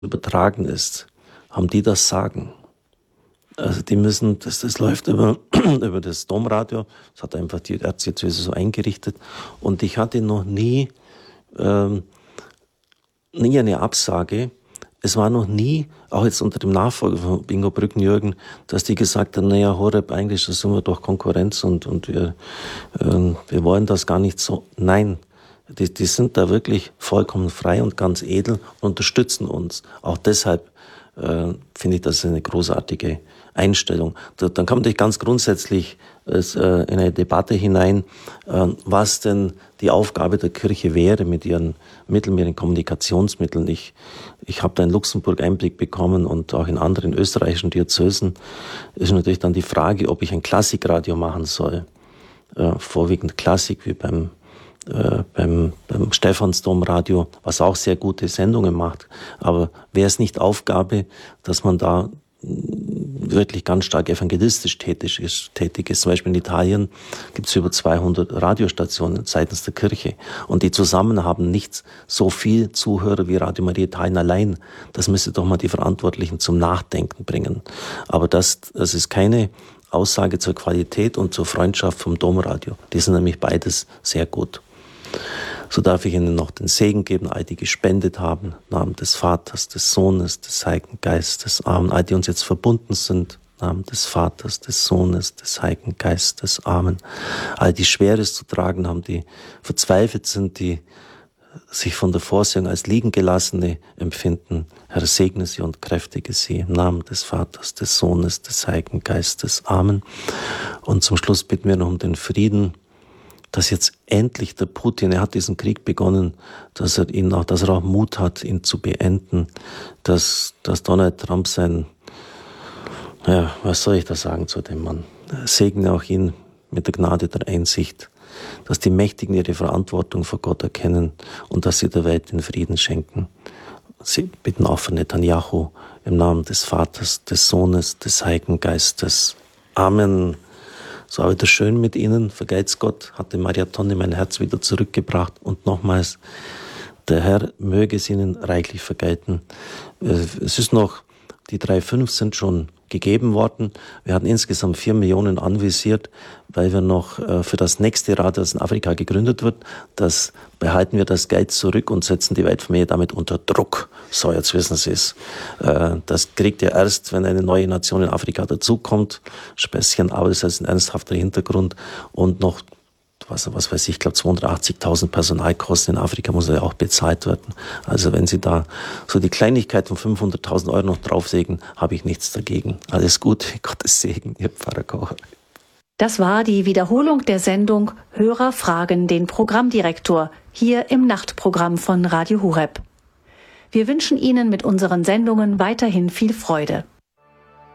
übertragen ist, haben die das Sagen. Also die müssen, das läuft über das Domradio, das hat einfach die Erzdiözese so eingerichtet, und ich hatte noch nie eine Absage. Es war noch nie, auch jetzt unter dem Nachfolger von Bingo Brückenjürgen, dass die gesagt haben, naja, Horeb, eigentlich das sind wir doch Konkurrenz und wir wollen das gar nicht so. Nein, die sind da wirklich vollkommen frei und ganz edel und unterstützen uns. Auch deshalb finde ich das eine großartige Einstellung. Dann kommt nicht ganz grundsätzlich in eine Debatte hinein, was denn die Aufgabe der Kirche wäre mit ihren Mitteln, mit ihren Kommunikationsmitteln. Ich habe da in Luxemburg Einblick bekommen und auch in anderen österreichischen Diözesen ist natürlich dann die Frage, ob ich ein Klassikradio machen soll. Vorwiegend Klassik wie beim Stephansdomradio, was auch sehr gute Sendungen macht. Aber wäre es nicht Aufgabe, dass man da wirklich ganz stark evangelistisch tätig ist. Zum Beispiel in Italien gibt es über 200 Radiostationen seitens der Kirche. Und die zusammen haben nicht so viel Zuhörer wie Radio Maria Italien allein. Das müsste doch mal die Verantwortlichen zum Nachdenken bringen. Aber das ist keine Aussage zur Qualität und zur Freundschaft vom Domradio. Die sind nämlich beides sehr gut. So darf ich Ihnen noch den Segen geben, all die gespendet haben, im Namen des Vaters, des Sohnes, des Heiligen Geistes. Amen. All die uns jetzt verbunden sind, im Namen des Vaters, des Sohnes, des Heiligen Geistes. Amen. All die Schweres zu tragen haben, die verzweifelt sind, die sich von der Vorsehung als liegen gelassene empfinden. Herr, segne sie und kräftige sie im Namen des Vaters, des Sohnes, des Heiligen Geistes. Amen. Und zum Schluss bitten wir noch um den Frieden, dass jetzt endlich der Putin, er hat diesen Krieg begonnen, dass er auch Mut hat, ihn zu beenden, dass Donald Trump was soll ich da sagen zu dem Mann? Segne auch ihn mit der Gnade der Einsicht, dass die Mächtigen ihre Verantwortung vor Gott erkennen und dass sie der Welt den Frieden schenken. Sie bitten auch für Netanyahu im Namen des Vaters, des Sohnes, des Heiligen Geistes. Amen. So war wieder schön mit Ihnen. Vergelt's Gott, hat den Mariathon in mein Herz wieder zurückgebracht. Und nochmals, der Herr möge es Ihnen reichlich vergelten. Es ist noch, die 3,5 sind schon gegeben worden. Wir hatten insgesamt 4 Millionen anvisiert, weil wir noch für das nächste Radio, das in Afrika gegründet wird, behalten wir das Geld zurück und setzen die Weltfamilie damit unter Druck. So, jetzt wissen Sie es. Das kriegt ihr erst, wenn eine neue Nation in Afrika dazukommt. Späßchen, aber das ist ein ernsthafter Hintergrund. Und noch, was weiß ich, glaube 280.000 Personalkosten in Afrika muss ja auch bezahlt werden. Also wenn Sie da so die Kleinigkeit von 500.000 Euro noch draufsägen, habe ich nichts dagegen. Alles Gute, Gottes Segen, Ihr Pfarrer Kocher. Das war die Wiederholung der Sendung Hörer fragen den Programmdirektor hier im Nachtprogramm von Radio Horeb. Wir wünschen Ihnen mit unseren Sendungen weiterhin viel Freude.